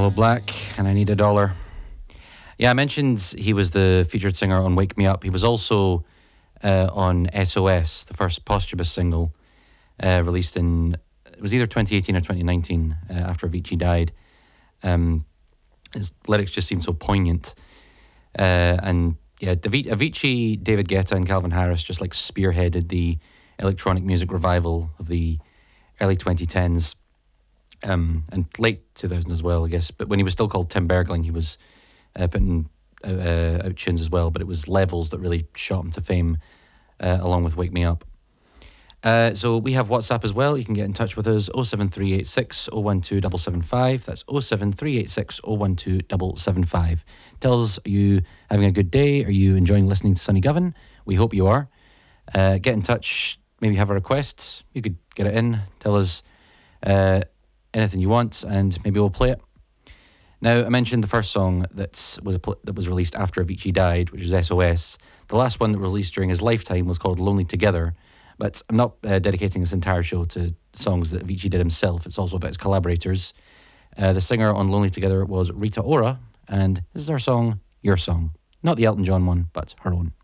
Black, and I Need a Dollar. Yeah, I mentioned he was the featured singer on Wake Me Up. He was also on SOS, the first posthumous single released in, it was either 2018 or 2019 after Avicii died. His lyrics just seem so poignant. And yeah, Avicii, David Guetta and Calvin Harris just like spearheaded the electronic music revival of the early 2010s. And late 2000 as well, I guess. But when he was still called Tim Bergling, he was putting out tunes as well. But it was Levels that really shot him to fame, along with Wake Me Up. So we have WhatsApp as well. You can get in touch with us, 07386 012 775. That's 07386 012 775. Tell us, are you having a good day? Are you enjoying listening to Sonny Govan? We hope you are. Get in touch, maybe have a request. You could get it in. Tell us anything you want, and maybe we'll play it. Now, I mentioned the first song that was released after Avicii died, which was SOS. The last one that was released during his lifetime was called Lonely Together, but I'm not dedicating this entire show to songs that Avicii did himself. It's also about his collaborators. The singer on Lonely Together was Rita Ora, and this is her song, Your Song. Not the Elton John one, but her own.